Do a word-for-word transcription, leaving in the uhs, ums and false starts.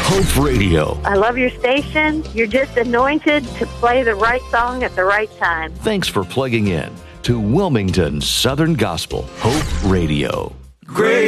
Hope Radio. I love your station. You're just anointed to play the right song at the right time. Thanks for plugging in to Wilmington Southern Gospel Hope Radio. Great.